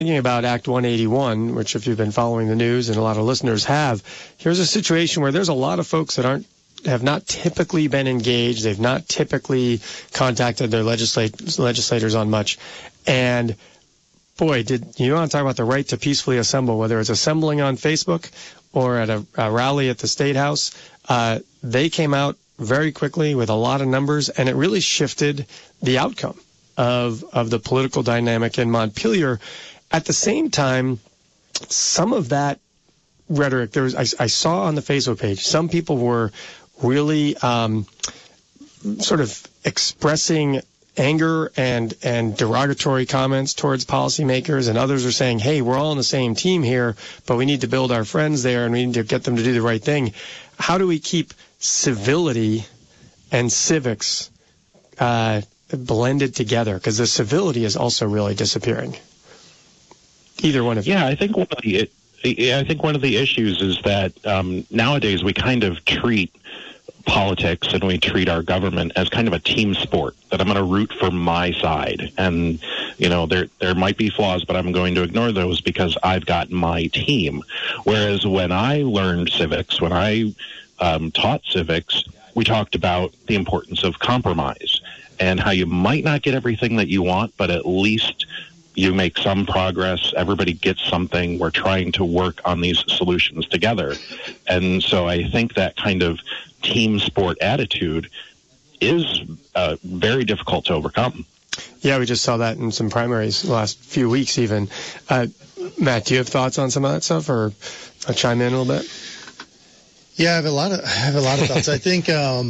Thinking about Act 181, which if you've been following the news, and a lot of listeners have, here's a situation where there's a lot of folks that have not typically been engaged. They've not typically contacted their legislators on much. And boy, you want to talk about the right to peacefully assemble, whether it's assembling on Facebook or at a rally at the State House. They came out very quickly with a lot of numbers, and it really shifted the outcome of the political dynamic in Montpelier. At the same time, some of that rhetoric, I saw on the Facebook page, some people were really sort of expressing anger and derogatory comments towards policymakers, and others are saying, hey, we're all on the same team here, but we need to build our friends there, and we need to get them to do the right thing. How do we keep civility and civics blended together? Because the civility is also really disappearing. Either one of you. Yeah, I think one of the issues is that nowadays we kind of treat politics and we treat our government as kind of a team sport, that I'm going to root for my side. And, there might be flaws, but I'm going to ignore those because I've got my team. Whereas when I learned civics, when I taught civics, we talked about the importance of compromise and how you might not get everything that you want, but at least you make some progress. Everybody gets something. We're trying to work on these solutions together. And so I think that kind of team sport attitude is very difficult to overcome. Yeah, we just saw that in some primaries the last few weeks even. Matt, do you have thoughts on some of that stuff, or I'll chime in a little bit? Yeah, I have a lot of thoughts. I think,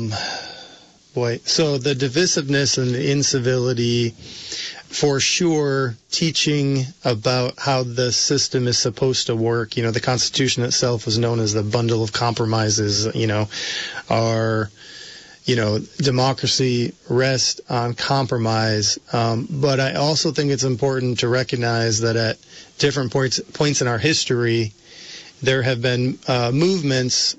so the divisiveness and the incivility, for sure, teaching about how the system is supposed to work. The Constitution itself was known as the bundle of compromises. Our democracy rests on compromise. But I also think it's important to recognize that at different points in our history, there have been movements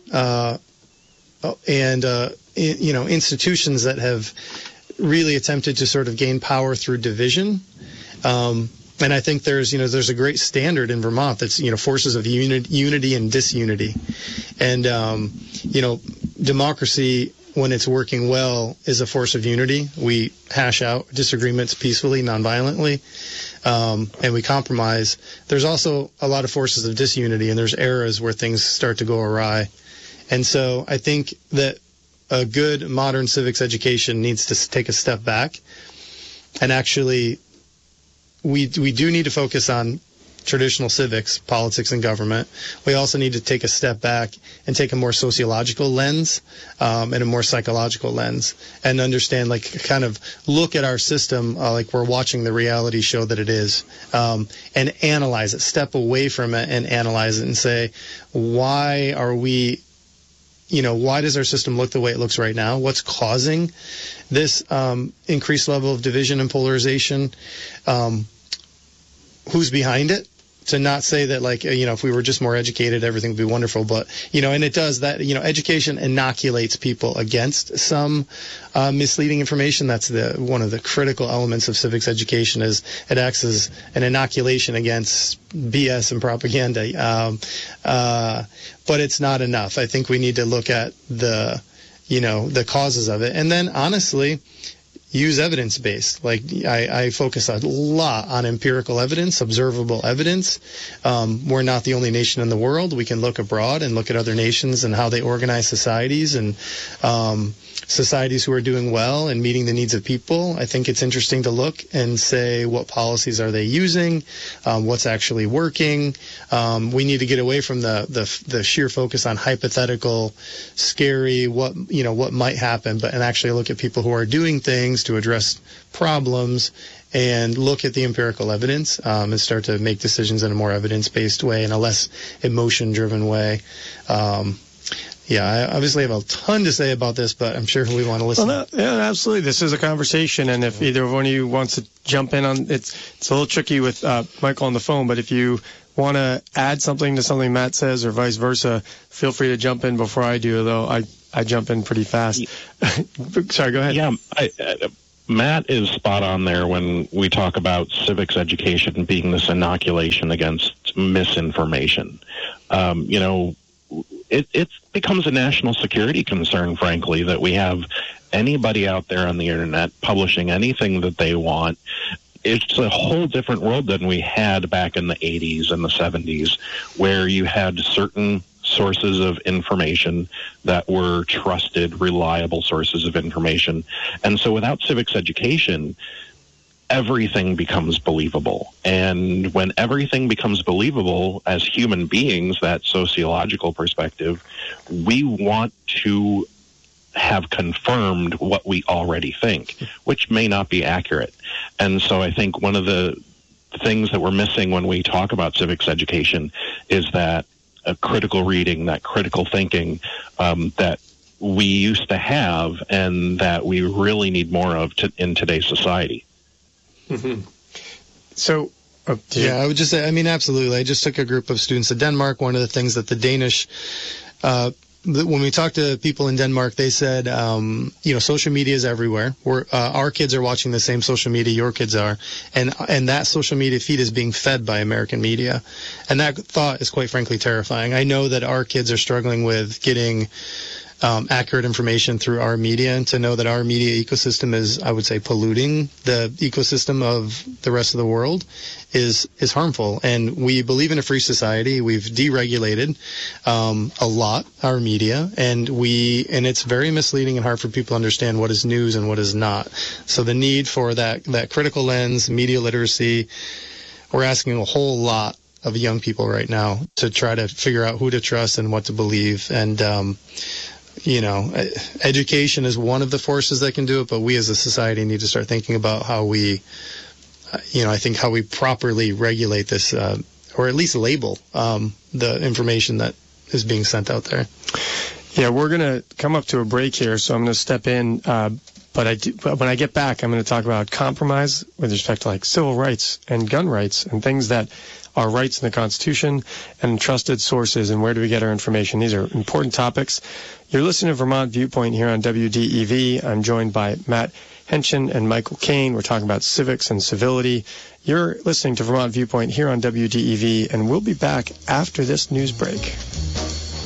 and institutions that have really attempted to sort of gain power through division. And I think there's a great standard in Vermont that's, forces of unity and disunity. And, democracy, when it's working well, is a force of unity. We hash out disagreements peacefully, nonviolently, and we compromise. There's also a lot of forces of disunity, and there's eras where things start to go awry. And so I think that a good modern civics education needs to take a step back, and actually we do need to focus on traditional civics, politics, and government. We also need to take a step back and take a more sociological lens and a more psychological lens, and understand, kind of look at our system like we're watching the reality show that it is, and analyze it, step away from it and analyze it and say, why does our system look the way it looks right now? What's causing this increased level of division and polarization? Who's behind it? To not say that, if we were just more educated, everything would be wonderful. But, and it does that, education inoculates people against some misleading information. That's one of the critical elements of civics education, is it acts as an inoculation against BS and propaganda. But it's not enough. I think we need to look at the causes of it. And then, honestly, use evidence-based. I focus a lot on empirical evidence, observable evidence. We're not the only nation in the world. We can look abroad and look at other nations and how they organize societies, and societies who are doing well and meeting the needs of people. I think it's interesting to look and say, what policies are they using? What's actually working? We need to get away from the sheer focus on hypothetical, scary, what might happen, and actually look at people who are doing things to address problems, and look at the empirical evidence, and start to make decisions in a more evidence-based way, in a less emotion-driven way. I obviously have a ton to say about this, but I'm sure we want to listen. Well, yeah, absolutely. This is a conversation, and if either one of you wants to jump in on it's a little tricky with Michael on the phone, but if you want to add something to something Matt says or vice versa, feel free to jump in before I do, though I jump in pretty fast. Sorry, go ahead. Yeah, Matt is spot on there when we talk about civics education being this inoculation against misinformation. It becomes a national security concern, frankly, that we have anybody out there on the internet publishing anything that they want. It's a whole different world than we had back in the 80s and the 70s, where you had certain sources of information that were trusted, reliable sources of information. And so without civics education, everything becomes believable. And when everything becomes believable as human beings, that sociological perspective, we want to have confirmed what we already think, which may not be accurate. And so I think one of the things that we're missing when we talk about civics education is that critical reading, that critical thinking that we used to have and that we really need more of in today's society. Mm-hmm. So, yeah, I would just say, I mean, absolutely. I just took a group of students to Denmark. One of the things that the Danish, when we talked to people in Denmark, they said, social media is everywhere. Our kids are watching the same social media your kids are, and that social media feed is being fed by American media, and that thought is quite frankly terrifying. I know that our kids are struggling with getting accurate information through our media, and to know that our media ecosystem is, I would say, polluting the ecosystem of the rest of the world is harmful. And we believe in a free society. We've deregulated a lot our media, and it's very misleading and hard for people to understand what is news and what is not. So the need for that critical lens, media literacy, we're asking a whole lot of young people right now to try to figure out who to trust and what to believe. And education is one of the forces that can do it, but we as a society need to start thinking about how we, how we properly regulate this, or at least label the information that is being sent out there. Yeah, we're going to come up to a break here, so I'm going to step in. But when I get back, I'm going to talk about compromise with respect to like civil rights and gun rights and things that are rights in the Constitution and trusted sources and where do we get our information. These are important topics. You're listening to Vermont Viewpoint here on WDEV. I'm joined by Matt Hentgen and Michael Kane. We're talking about civics and civility. You're listening to Vermont Viewpoint here on WDEV, and we'll be back after this news break.